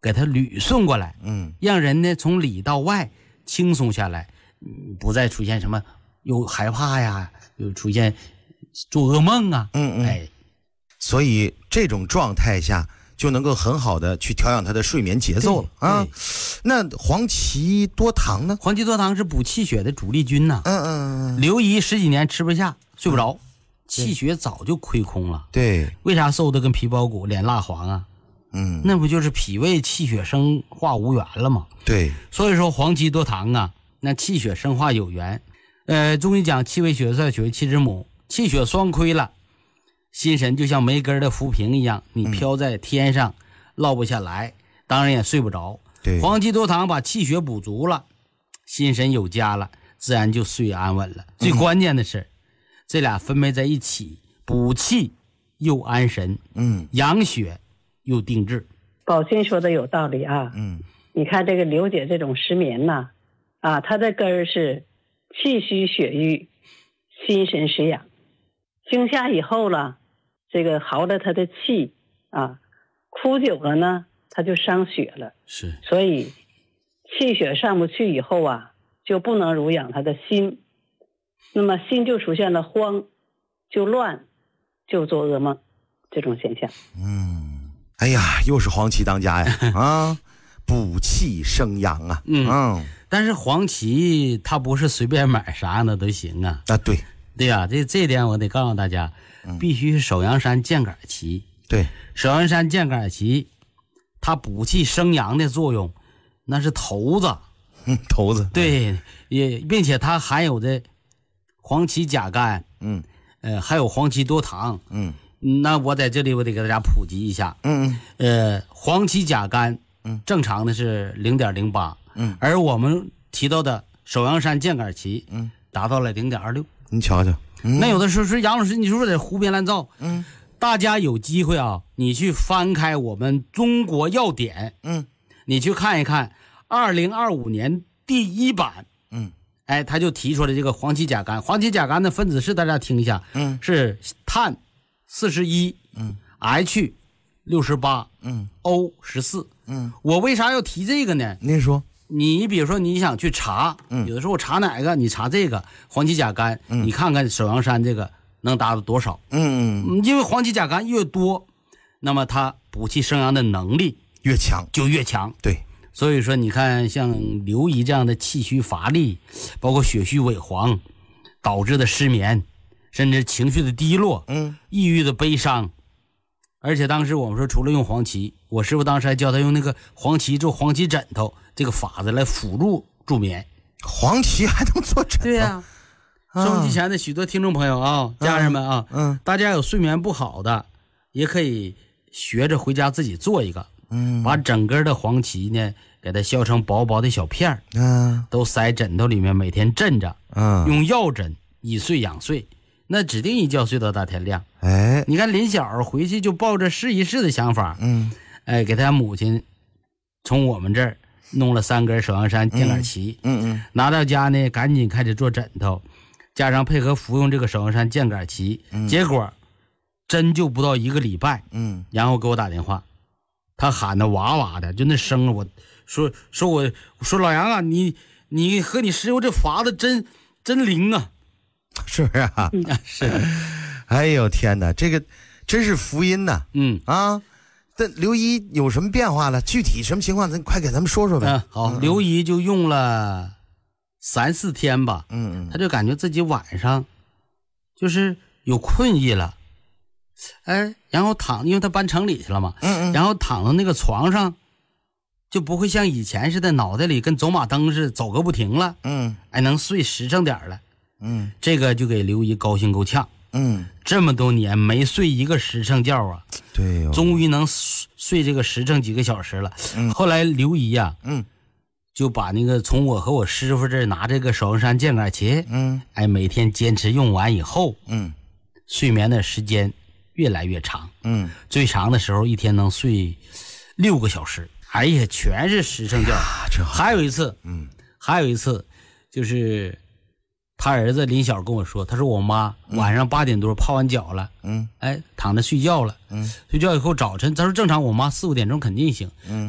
给他捋顺过来，让人呢从里到外轻松下来，不再出现什么又害怕呀，又出现做噩梦啊， 所以这种状态下就能够很好的去调养他的睡眠节奏了啊。那黄芪多糖呢？ 黄芪多糖是补气血的主力军呐。刘姨10几年吃不下，睡不着，气血早就亏空了。 对， 为啥瘦的跟皮包骨，脸蜡黄啊？那不就是脾胃气血生化无缘了吗？ 对， 所以说黄芪多糖啊，那气血生化有缘。中医讲气为血帅，血为气之母，气血双亏了。心神就像没根的浮萍一样，你飘在天上，落不下来，当然也睡不着。 对， 黄芪多糖把气血补足了，心神有家了，自然就睡安稳了。最关键的是，这俩分配在一起，补气又安神，养血又定志。 宝清说的有道理啊。你看这个刘姐这种失眠呐，她的根儿是气虚血瘀，心神失养。惊吓以后了，这个耗了他的气哭久了呢，他就伤血了。 是， 所以气血上不去以后就不能濡养他的心，那么心就出现了慌，就乱，就做噩梦这种现象。 哎呀，又是黄芪当家呀补气生阳啊。 但是黄芪它不是随便买啥样的都行啊。对呀，这点我得告诉大家，必须是首阳山箭杆芪。 对， 首阳山箭杆芪，它补气生阳的作用，那是头子。对，并且它含有的黄芪甲苷，还有黄芪多糖。那我在这里我得给大家普及一下。黄芪甲苷，正常的是0.08，而我们提到的首阳山箭杆芪，达到了0.26。 你瞧瞧， 那有的时候是杨老师，你说得胡编乱造。大家有机会你去翻开我们中国药典，你去看一看2025年第1版，他就提出了这个黄芪甲苷。黄芪甲苷的分子式大家听一下，是碳41，H 68，O 14。我为啥要提这个呢？ 您说。 你比如说你想去查，有的时候我查哪个，你查这个黄芪甲苷，你看看首阳山这个能达到多少。因为黄芪甲苷越多，那么它补气生阳的能力越强。对， 所以说你看像刘姨这样的气虚乏力，包括血虚萎黄导致的失眠，甚至情绪的低落，抑郁的悲伤。而且当时我们说除了用黄芪，我师傅当时还教他用那个黄芪做黄芪枕头这个法子来辅助助眠。 黄芪还能做枕头？ 对呀。收音机前的许多听众朋友家人们大家有睡眠不好的，也可以学着回家自己做一个。把整根的黄芪呢给它削成薄薄的小片都塞枕头里面，每天枕着，用药枕以睡养睡，那指定一觉睡到大天亮。你看林小回去就抱着试一试的想法，给他母亲从我们这儿弄了3根首阳山箭杆芪，拿到家呢赶紧开始做枕头，加上配合服用这个首阳山箭杆芪，结果针灸不到1个礼拜，然后给我打电话，他喊的哇哇的，就那声，我说老杨啊，你和你师傅这法子真灵啊， 是不是啊？ 是。 哎呦天哪，这个真是福音呐！但刘姨有什么变化了？具体什么情况？咱快给咱们说说呗。 好，刘姨就用了3、4天吧，他就感觉自己晚上就是有困意了，然后因为他搬城里去了嘛，然后躺到那个床上，就不会像以前似的脑袋里跟走马灯似的走个不停了，能睡实诚点了，这个就给刘姨高兴够呛。这么多年没睡一个实诚觉啊， 对终于能睡这个实诚几个小时了。后来刘姨就把那个从我和我师傅这儿拿这个首阳山箭杆芪，每天坚持用完以后，睡眠的时间越来越长，最长的时候一天能睡6个小时，哎呀，全是实诚觉。还有一次，就是他儿子林晓跟我说，他说我妈晚上8点多泡完脚了，躺着睡觉了，睡觉以后早晨，他说正常我妈4、5点钟肯定醒，